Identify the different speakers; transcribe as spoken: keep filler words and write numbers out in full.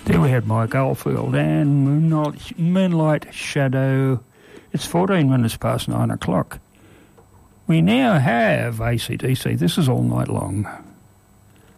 Speaker 1: There we had Mike Oldfield and Moonlight, Moonlight Shadow. It's fourteen minutes past nine o'clock. We now have A C D C. This is All Night Long.